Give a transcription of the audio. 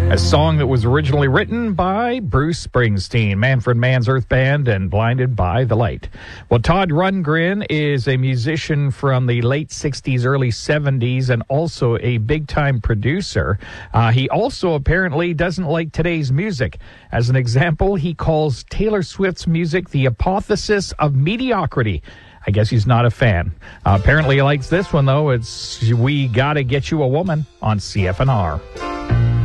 A song that was originally written by Bruce Springsteen, Manfred Mann's Earth Band, and Blinded by the Light. Well, Todd Rundgren is a musician from the late 60s, early 70s, and also a big-time producer. He also apparently doesn't like today's music. As an example, he calls Taylor Swift's music the apotheosis of mediocrity. I guess he's not a fan. Apparently he likes this one, though. It's We Gotta Get You a Woman on CFNR.